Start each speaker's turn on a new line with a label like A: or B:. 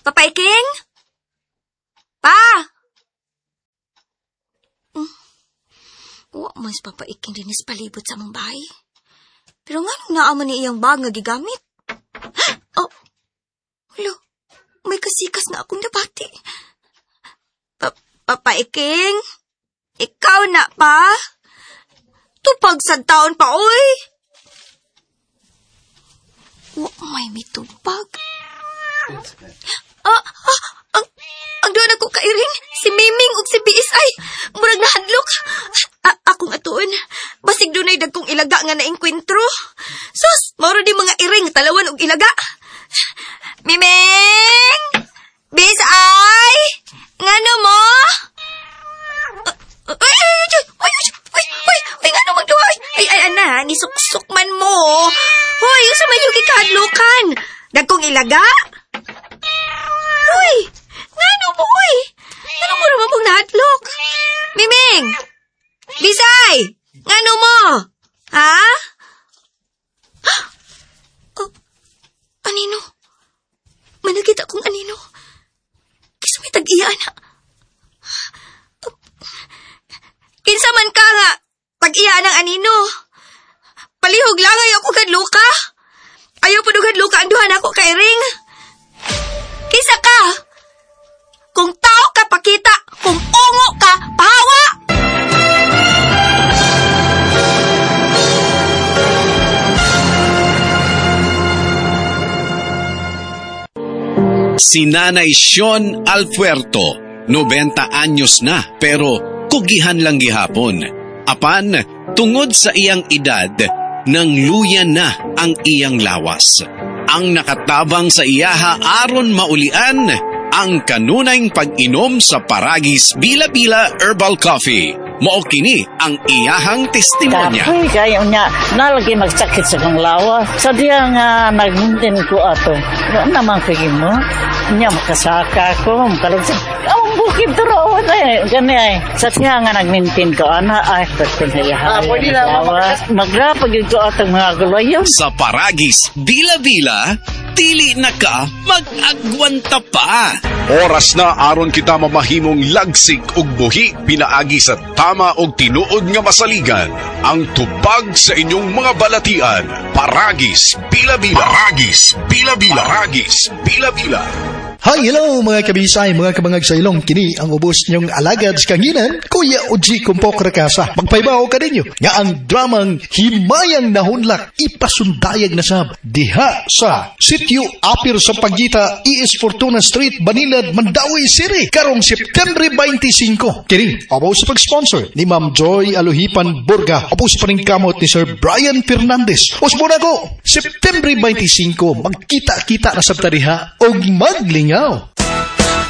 A: Papaiking? Pa! Wa mas papaiking din is palibot sa mong bahay. Pero nga nung naaman ni iyang bag nga gigamit. Oh, hulo, may kasikas na akong nabati. Papaiking? Ikaw na pa? Tupag sa taon pa, oy! Wa may mitupag. Ang doon ako kairing, si Miming ug si BSI, murag nahadlok. Akong atuon, basig doon ay dagkong ilaga nga naengkwentro. Sus, mauro di mga iring, talawan og ilaga. Miming! BSI! Ngano mo? Ay, ngano magduwa? Ay, ana, nisuksok man mo. Hoy, usa man yung kikahadlokan. Dagkong ilaga? Hoy, ngano mo, hoy? Ngano mo naman mong nahadlok? Miming! Bisay! Ngano mo? Ha? Oh, anino? Managita kong anino. Kiso may tag-iya na. Kinsa man ka nga, tag-iya ng anino. Palihog lang ay ako kadluka. Ayaw pa kadluka ang duhan ako kay Ring. Kisa ka? Kung tao ka, pakita. Kung ungo ka, pahawa!
B: Si Nanay Sean Alfuerto, 90 anyos na, pero kugihan lang gihapon. Apan, tungod sa iyang edad, nang luya na ang iyang lawas. Ang nakatabang sa iyaha aron maulian ang kanunayng pag-inom sa Paragis Bila-Bila Herbal Coffee. Mao kini ang iyahang testimonya.
C: Kapoy kayo niya, nalagi magsakit sa kong lawa. Sa diya nga nagmuntin ko ato. Ano naman kayo mo? Niya makasaka ko, makalagsa. Ang bukid turo eh. Gani ay. Sa diya nga nagmintin ko, ana ay pagkin hayahay.
D: Pwede na
C: magrapag yun ko atong mga gulayon.
B: Sa Paragis Bila-Bila, dili na ka mag-agwanta pa.
E: Oras na aron kita mamahimong lagsig ug buhi pinaagi sa tama og tinuod nga masaligan. Ang tubag sa inyong mga balatian. Paragis Bila-Bila. Paragis Bila-Bila. Paragis Bila-Bila.
F: Hi, hello mga kabisay, mga kabangag sa ilong. Kini ang ubos niyong alagad sa kanginan, Kuya Oji Kumpok Rakasa. Magpaibaw ka ninyo nga ang dramang Himayang Nahunlak ipasundayag na sab diha sa Sitio Apir sa Pagita, E.S. Fortuna Street, Banilad, Mandawi City, karong September 25. Kini, ubos sa pag-sponsor ni Ma'am Joy Aluhipan Burga, ubos pa rin kamot ni Sir Brian Fernandez. Usmuna ko, September 25, magkita-kita na sa tariha o magling